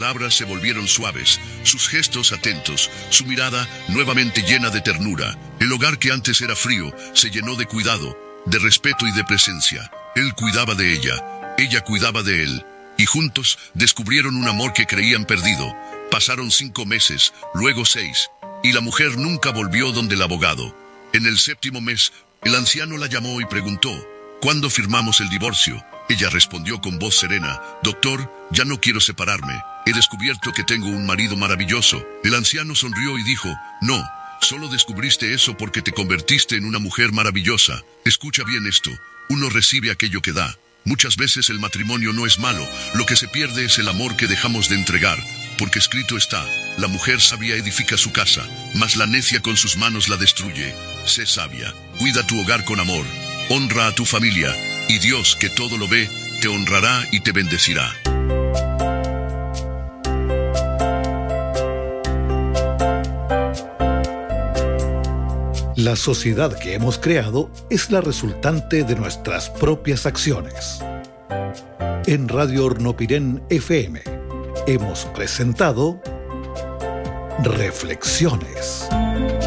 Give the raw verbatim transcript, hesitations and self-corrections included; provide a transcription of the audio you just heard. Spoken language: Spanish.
palabras se volvieron suaves, sus gestos atentos, su mirada nuevamente llena de ternura. El hogar que antes era frío se llenó de cuidado, de respeto y de presencia. Él cuidaba de ella, ella cuidaba de él, y juntos descubrieron un amor que creían perdido. Pasaron cinco meses, luego seis, y la mujer nunca volvió donde el abogado. En el séptimo mes, el anciano la llamó y preguntó: ¿cuándo firmamos el divorcio? Ella respondió con voz serena: doctor, ya no quiero separarme. He descubierto que tengo un marido maravilloso. El anciano sonrió y dijo: no, solo descubriste eso porque te convertiste en una mujer maravillosa. Escucha bien esto, uno recibe aquello que da. Muchas veces el matrimonio no es malo, lo que se pierde es el amor que dejamos de entregar. Porque escrito está: la mujer sabia edifica su casa, mas la necia con sus manos la destruye. Sé sabia, cuida tu hogar con amor, honra a tu familia, y Dios, que todo lo ve, te honrará y te bendecirá. La sociedad que hemos creado es la resultante de nuestras propias acciones. En Radio Hornopirén F M hemos presentado Reflexiones.